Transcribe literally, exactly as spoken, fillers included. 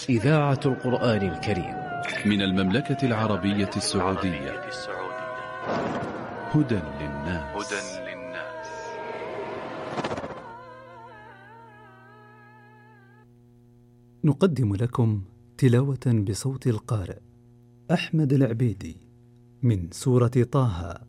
إذاعة القرآن الكريم من المملكة العربية السعودية. هدى للناس. نقدم لكم تلاوة بصوت القارئ أحمد العبيدي من سورة طه،